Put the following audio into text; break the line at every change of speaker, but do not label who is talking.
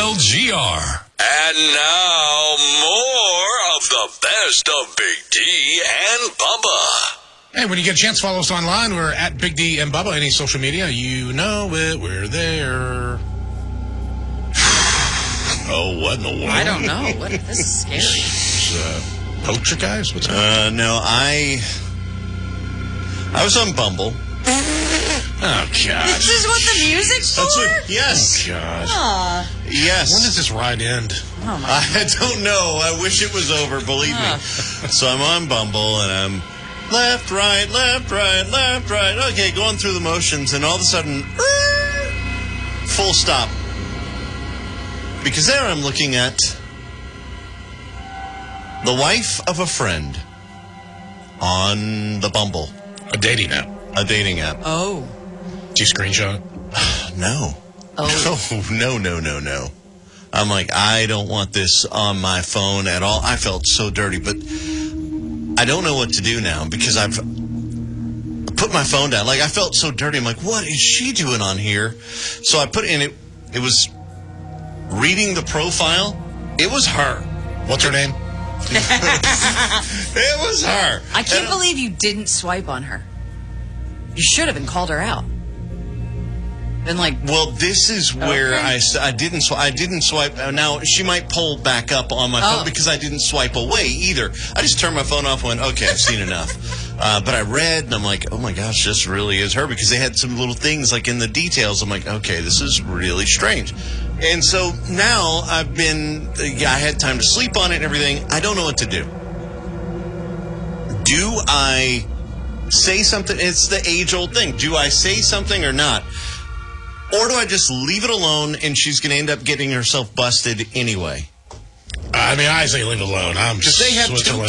WLGR.
And now, more of the best of Big D and Bubba.
Hey, when you get a chance, follow us online. We're at Big D and Bubba. Any social media, you know it. We're there. Oh, what in the world?
I don't know. This is scary.
Poacher guys? What's going
No, I was on Bumble.
Oh, God.
This is what the music's for?
Yes.
Oh, God.
Yes.
When does this ride end?
Oh, my
I don't know. I wish it was over, believe me. So I'm on Bumble, and I'm left, right, left, right, left, right. Okay, going through the motions, and all of a sudden, full stop. Because there I'm looking at the wife of a friend on the Bumble.
A dating app.
A dating app.
Oh.
Do you screenshot it?
No.
Oh.
No. I'm like, I don't want this on my phone at all. I felt so dirty, but I don't know what to do now because I've put my phone down. Like, I felt so dirty. I'm like, what is she doing on here? So I put in it. It was reading the profile. It was her.
What's her name?
It was her.
I can't believe you didn't swipe on her. You should have and called her out. Been like,
well, this is where
okay.
I didn't swipe. Now she might pull back up on my phone because I didn't swipe away either. I just turned my phone off and went, okay, I've seen enough. But I read and I'm like, oh my gosh, this really is her, because they had some little things like in the details. I'm like, okay, this is really strange. And so now I had time to sleep on it and everything. I don't know what to do. Do I say something? It's the age-old thing. Do I say something or not? Or do I just leave it alone and she's going to end up getting herself busted anyway?
I mean, I say leave it alone. I'm
Because they have
Switzerland.